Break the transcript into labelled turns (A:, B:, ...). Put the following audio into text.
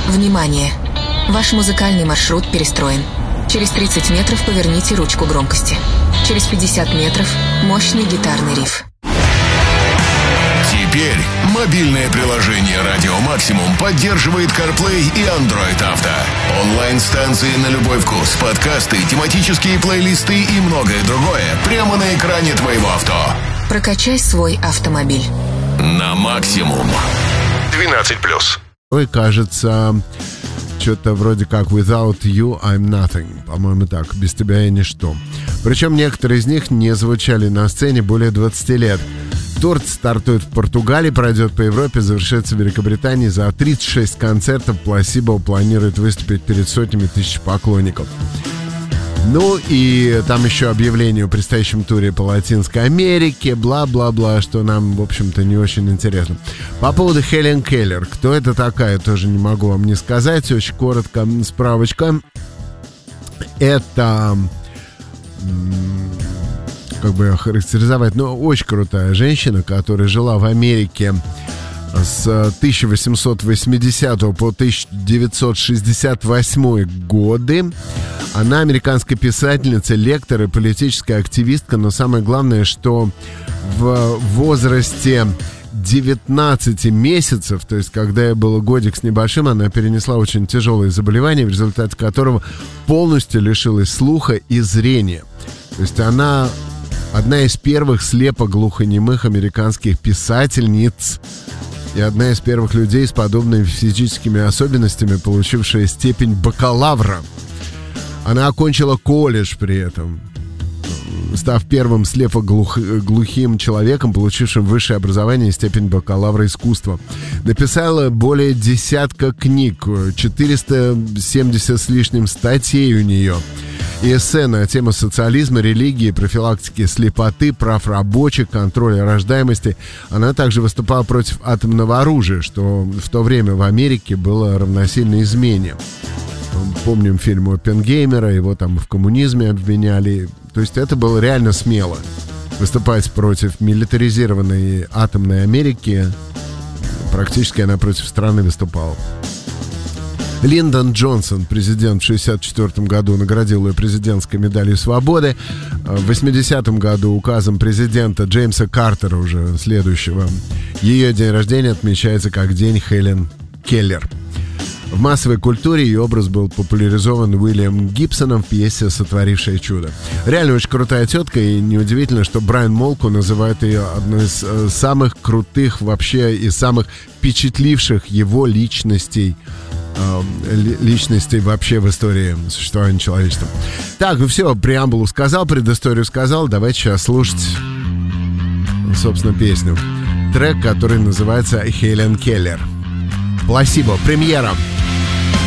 A: Внимание! Ваш музыкальный маршрут перестроен. Через 30 метров поверните ручку громкости. Через 50 метров мощный гитарный риф.
B: Теперь мобильное приложение «Радио Максимум» поддерживает CarPlay и Android Auto. Онлайн-станции на любой вкус, подкасты, тематические плейлисты и многое другое прямо на экране твоего авто.
A: Прокачай свой автомобиль.
B: На максимум. 12+.
C: Ой, кажется, что-то вроде как «Without you I'm nothing». По-моему, так. «Без тебя я ничто». Причем некоторые из них не звучали на сцене более 20 лет. Тур стартует в Португалии, пройдет по Европе, завершится в Великобритании. За 36 концертов Placebo планирует выступить перед сотнями тысяч поклонников. Ну и там еще объявление о предстоящем туре по Латинской Америке, бла-бла-бла, что нам, в общем-то, не очень интересно. По поводу Хелен Келлер. Кто это такая, тоже не могу вам не сказать. Очень коротко справочка. Это... как бы охарактеризовать, но очень крутая женщина, которая жила в Америке с 1880 по 1968 годы. Она американская писательница, лектор и политическая активистка, но самое главное, что в возрасте 19 месяцев, то есть когда ей было годик с небольшим, она перенесла очень тяжелое заболевание, в результате которого полностью лишилась слуха и зрения. То есть она одна из первых слепо-глухонемых американских писательниц и одна из первых людей с подобными физическими особенностями, получившая степень бакалавра. Она окончила колледж при этом, став первым слепо-глухим человеком, получившим высшее образование и степень бакалавра искусства. Написала более десятка книг, 470 с лишним статей у нее. И эссе на тему социализма, религии, профилактики слепоты, прав рабочих, контроля рождаемости. Она также выступала против атомного оружия, что в то время в Америке было равносильно измене. Помним фильм Оппенгеймера, его там в коммунизме обвиняли. То есть это было реально смело. Выступать против милитаризированной атомной Америки. Практически она против страны выступала. Линдон Джонсон, президент, в 1964 году наградил ее президентской медалью свободы. В 1980 году указом президента Джеймса Картера, уже следующего, ее день рождения отмечается как День Хелен Келлер. В массовой культуре ее образ был популяризован Уильямом Гибсоном в пьесе «Сотворившее чудо». Реально очень крутая тетка, и неудивительно, что Брайан Молко называет ее одной из самых крутых вообще и самых впечатливших его личностей вообще в истории существования человечества. Так, ну все, преамбулу сказал, предысторию сказал. Давайте сейчас слушать, собственно, песню. Трек, который называется «Хелен Келлер». Placebo, премьера.